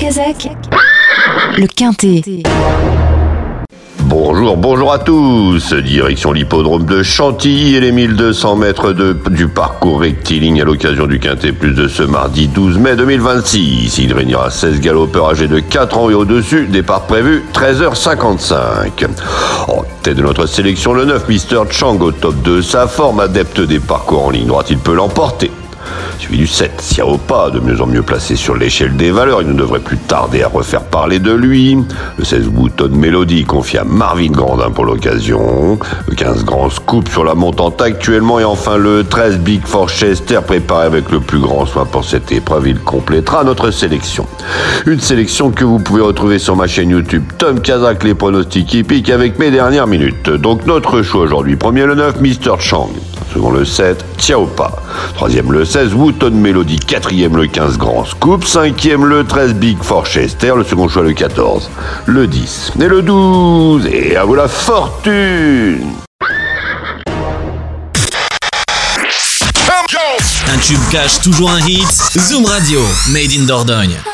Kazakh, le Quintet. Bonjour à tous. Direction l'hippodrome de Chantilly et les 1200 mètres du parcours rectiligne à l'occasion du Quintet Plus de ce mardi 12 mai 2026. Il réunira 16 galopeurs âgés de 4 ans et au-dessus. Départ prévu 13h55. En tête de notre sélection, le 9 Mr. Chang au top de sa forme, adepte des parcours en ligne droite, il peut l'emporter. Suivi du 7, Xiaopa, de mieux en mieux placé sur l'échelle des valeurs, il ne devrait plus tarder à refaire parler de lui. Le 16 Bouton Mélodie, confié à Marvin Grandin pour l'occasion. Le 15 Grand Scoop sur la montante actuellement. Et enfin le 13 Big Forchester, préparé avec le plus grand soin pour cette épreuve. Il complétera notre sélection. Une sélection que vous pouvez retrouver sur ma chaîne YouTube Tom Kazakh, les pronostics hippiques avec mes dernières minutes. Donc notre choix aujourd'hui, premier le 9 Mr. Chang. Second le 7, Xiaopa. Troisième le 16, Wooton Melody. Quatrième le 15, Grand Scoop. Cinquième le 13, Big Forchester. Le second choix le 14, le 10 et le 12. Et à vous la fortune! Un tube cache toujours un hit. Zoom Radio, made in Dordogne.